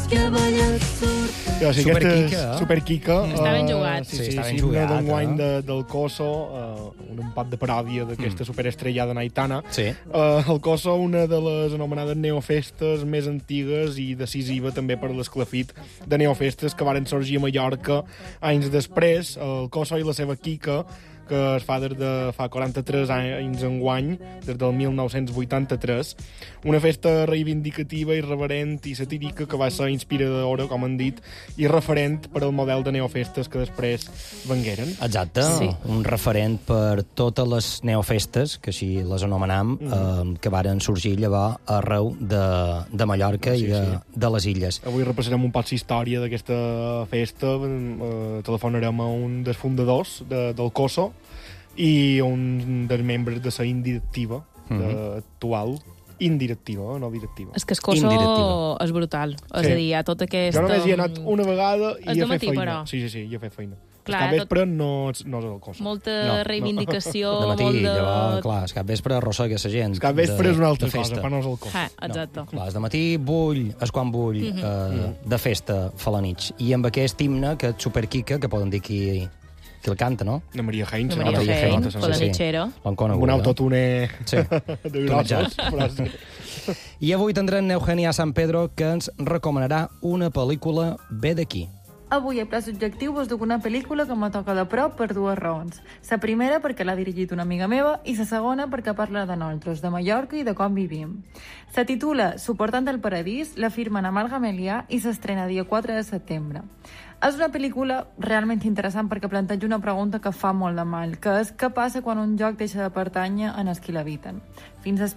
Jo, sí, Superquica, Superquica. Està ben jugat. Sí, està ben jugat, Una d'enguany del Coso, un empat de paròdia d'aquesta superestrellada naitana. Sí. El Coso, una de les anomenades neofestes més antigues i decisiva també per l'esclafit de neofestes que varen sorgir a Mallorca anys després. El Coso i la seva Quica, que es fa des de fa 43 anys enguany, des del 1983. Una festa reivindicativa, irreverent i satírica que va ser inspiradora, com han dit, i referent per al model de neofestes que després vengueren. Exacte, Sí. un referent per totes les neofestes, que així les anomenam, que varen sorgir llavors arreu de Mallorca i de les illes. Avui repassarem un poc la història d'aquesta festa. Telefonarem a un dels fundadors del Coso i un dels membres de la indirectiva actual. Indirectiva, no directiva. És que el Coso Indirectiva. és brutal. És a dir, hi ha tot aquest... Jo només hi he anat una vegada i És he de fet matí, feina. però. Sí, hi he fet feina. Clar, El capvespre no és el Coso. Molta reivindicació, De matí, molt de... llavors, clar, el capvespre arrossega la gent. El capvespre és una altra de cosa, festa. però no és el Coso. Exacte. No, clar, és de matí vull, és quan vull, de festa fa la nit. I amb aquest himne, que és Superquica, que poden dir qui el canta, no? De Maria Heinz. De Maria Maria Heinz, Podanitxero. L'han Amb conegut. un autotune Sí. de grossos. Però sí. I avui tindrem Eugènia San Pedro, que ens recomanarà una pel·lícula bé d'aquí. Avui, a Pla Subjectiu, vos duc una pel·lícula que me toca de prop per dues raons. La primera, perquè l'ha dirigit una amiga meva, i la segona, perquè parla de nosaltres, de Mallorca i de com vivim. Se titula Suportant el Paradís, la firmen Amal Gamelià i s'estrena dia 4 de setembre. És una pel·lícula realment interessant perquè planteja una pregunta que fa molt de mal, que és què passa quan un lloc deixa de pertànyer en els qui l'habiten. Fins al